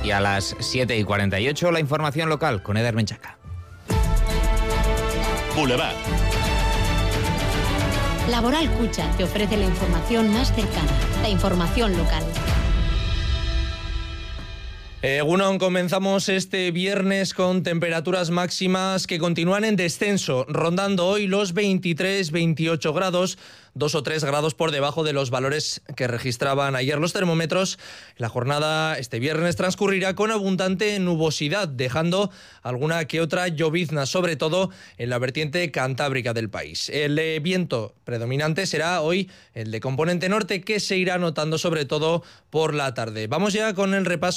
Y a las 7:48 la información local con Eder Menchaca. Boulevard. Laboral Cucha te ofrece la información más cercana, la información local. Egunon, comenzamos este viernes con temperaturas máximas que continúan en descenso, rondando hoy los 23-28 grados, 2 o 3 grados por debajo de los valores que registraban ayer los termómetros. La jornada este viernes transcurrirá con abundante nubosidad, dejando alguna que otra llovizna, sobre todo en la vertiente cantábrica del país. El viento predominante será hoy el de componente norte, que se irá notando sobre todo por la tarde. Vamos ya con el repaso